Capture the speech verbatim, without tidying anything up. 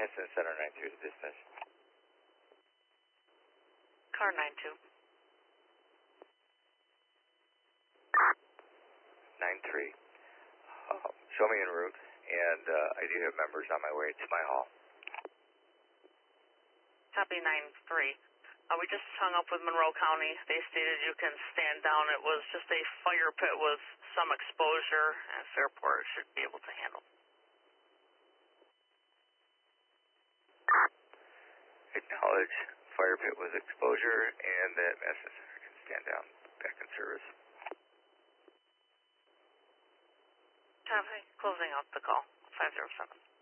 Incident Center nine three to dispatch. Car nine two. nine three. Uh, show me en route, and uh, I do have members on my way to my hall. Copy nine three. Uh, we just hung up with Monroe County. They stated you can stand down. It was just a fire pit with some exposure, and Fairport should be able to handle. Acknowledge fire pit with exposure, and that Madison Center can stand down. Back in service. Copy. Closing out the call. five zero seven.